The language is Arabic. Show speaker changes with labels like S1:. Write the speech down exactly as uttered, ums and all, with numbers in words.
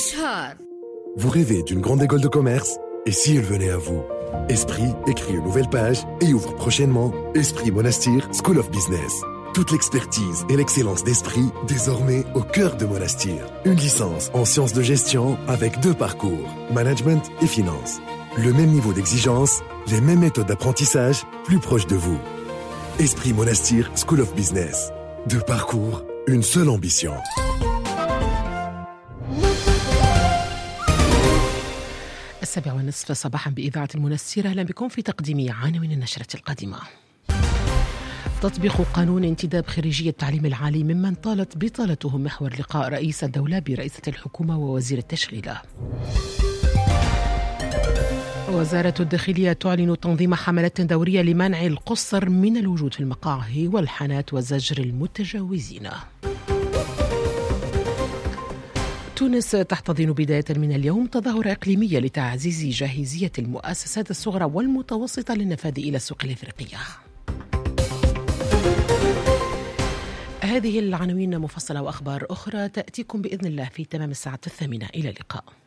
S1: إشهار.
S2: Vous rêvez d'une grande école de commerce? Et si elle venait à vous? Esprit écrit une nouvelle page et ouvre prochainement Esprit Monastir School of Business. Toute l'expertise et l'excellence d'Esprit désormais au cœur de Monastir. Une licence en sciences de gestion avec deux parcours, management et finance. Le même niveau d'exigence, les mêmes méthodes d'apprentissage, plus proches de vous. Esprit Monastir School of Business. Deux parcours, une seule ambition.
S3: السابعة والنصف صباحا بإذاعة المنستير. أهلا بكم في تقديم عناوين النشرة القادمة. تطبيق قانون انتداب خريجي التعليم العالي ممن طالت بطالتهم محور لقاء رئيس الدولة برئيسة الحكومة ووزير التشغيلة. وزارة الداخلية تعلن تنظيم حملات دورية لمنع القُصّر من الوجود في المقاهي والحانات وزجر المتجاوزين. تونس تحتضن بداية من اليوم تظاهرة إقليمية لتعزيز جاهزية المؤسسات الصغرى والمتوسطة للنفاذ إلى السوق الإفريقية. هذه العناوين مفصلة وأخبار أخرى تأتيكم بإذن الله في تمام الساعة الثامنة. إلى اللقاء.